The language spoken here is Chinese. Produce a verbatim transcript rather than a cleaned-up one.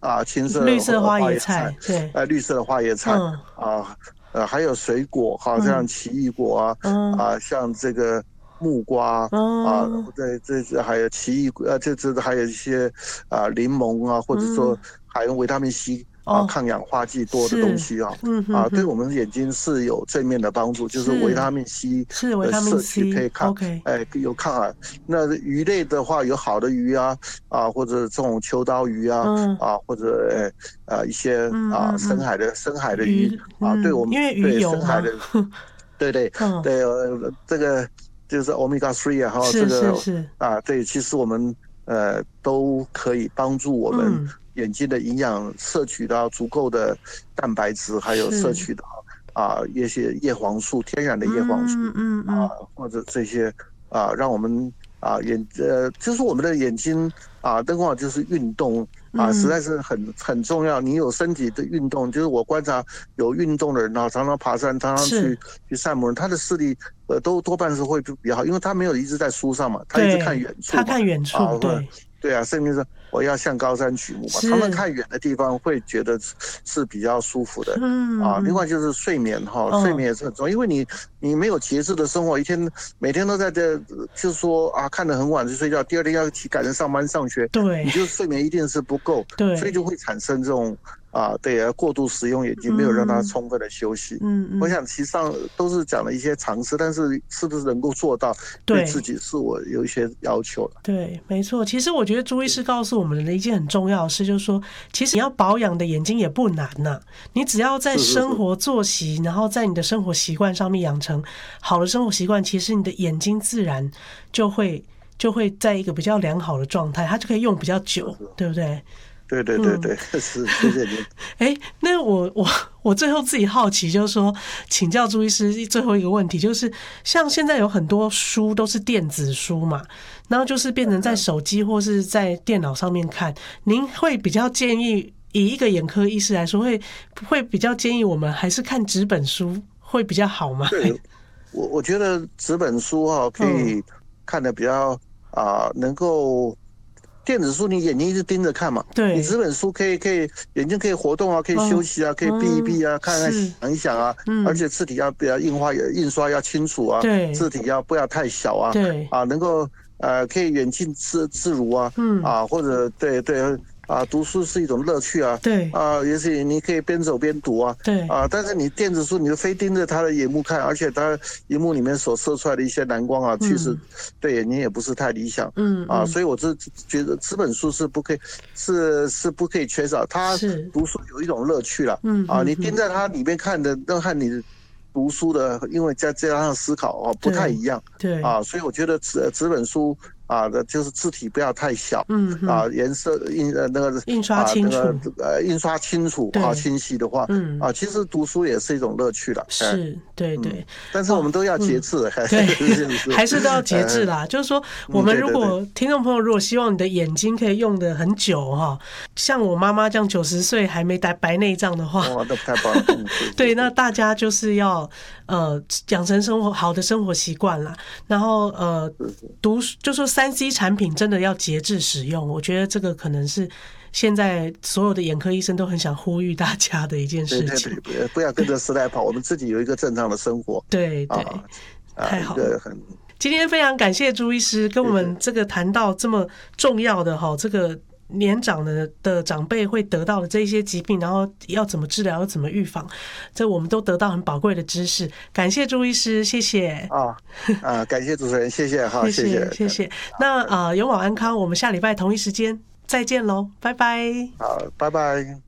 啊青色绿色花花椰菜，对， 呃绿色的花椰菜、嗯、啊呃还有水果，好像奇异果啊、嗯、啊像这个木瓜、嗯、啊，对，这这还有奇异呃这这还有一些啊柠檬啊，或者说含有维他命 C。啊，抗氧化剂多的东西啊，嗯、啊，对我们眼睛是有正面的帮助，就是维他命 C 的摄取可以抗，哎，有抗癌。那鱼类的话，有好的鱼啊，啊，或者这种秋刀鱼啊，嗯、啊，或者呃、啊、一些啊深海的深海的鱼啊，对我们因为鱼对油深海的，对对、嗯、对、呃，这个就是 omega 三 啊，哈，这个啊，对，其实我们呃都可以帮助我们。嗯眼睛的营养摄取到足够的蛋白质，还有摄取到啊一些叶黄素，天然的叶黄素，嗯嗯啊或者这些啊，让我们啊眼呃，就是我们的眼睛啊，灯光就是运动啊，实在是很很重要。你有身体的运动，就是我观察有运动的人啊，常常爬山，常常去去散步，他的视力呃都多半是会比较好，因为他没有一直在书上嘛，他一直看远处嘛， 他看远处， 啊、 对对啊，甚至是。我要向高山举目嘛，常常看远的地方会觉得是比较舒服的，嗯啊。另外就是睡眠哈，哦、睡眠也是很重要，因为你你没有节制的生活，一天每天都在这，就是说啊，看得很晚就睡觉，第二天要起赶着上班上学， 对， 你就睡眠一定是不够， 对， 所以就会产生这种啊，对啊，过度使用眼睛，没有让它充分的休息。嗯嗯，我想其实上都是讲了一些常识，但是是不是能够做到，对自己是我有一些要求了。 对，没错。其实我觉得朱医师告诉我们的一件很重要的事，就是说，其实你要保养的眼睛也不难呐、啊，你只要在生活作息， 是是是， 然后在你的生活习惯上面养成好的生活习惯，其实你的眼睛自然就会就会在一个比较良好的状态，它就可以用比较久，是是对不对？ 对对对对，嗯、是，谢谢您。 哎，那我我我最后自己好奇，就是说，请教朱医师最后一个问题，就是像现在有很多书都是电子书嘛，然后就是变成在手机或是在电脑上面看，您会比较建议，以一个眼科医师来说，会会比较建议我们还是看纸本书会比较好吗？ 对，我我觉得纸本书哈、啊、可以看得比较啊、呃，能够。电子书你眼睛一直盯着看嘛， 对， 你纸本书可以可以眼睛可以活动啊，可以休息啊，哦、可以闭一闭啊，嗯、看看想一想啊，嗯、而且字体要不要印花印刷要清楚啊， 对， 字体要不要太小啊， 对啊，能够呃可以远近自自如啊，嗯啊或者对对。啊，读书是一种乐趣啊， 对啊，也许你可以边走边读啊， 对啊，但是你电子书你就非盯着它的荧幕看，而且它荧幕里面所射出来的一些蓝光啊，嗯、其实对眼睛也不是太理想，嗯啊，所以我是觉得纸本书是不可以，是是不可以缺少，它读书有一种乐趣了，嗯啊，你盯在它里面看的，那和你读书的，因为再加上思考哦，不太一样， 对啊，所以我觉得纸纸本书。啊，就是字体不要太小，嗯啊，颜色印呃那个印刷清楚，啊、 那个呃印刷清楚啊清晰的话，嗯啊，其实读书也是一种乐趣了， 是，对对、 嗯，但是我们都要节制，哦嗯、对，还是都要节制啦。就是说，我们如果、嗯、对对对听众朋友如果希望你的眼睛可以用得很久哈，像我妈妈这样九十岁还没白白内障的话， 哇，那太棒了。嗯、 对，那大家就是要呃养成生活好的生活习惯啦，然后呃读就说。三 C 产品真的要节制使用，我觉得这个可能是现在所有的眼科医生都很想呼吁大家的一件事情。 对对对，不要跟着时代跑，我们自己有一个正常的生活。 对对， 啊、 太好了。 很今天非常感谢朱医师跟我们这个谈到这么重要的哈，这个年长的的长辈会得到的这些疾病，然后要怎么治疗，要怎么预防，这我们都得到很宝贵的知识。感谢朱医师，谢谢。 啊啊，感谢主持人，谢谢哈， 谢谢谢谢。那啊、呃，永保安康，我们下礼拜同一时间再见喽，拜拜。 好，拜拜。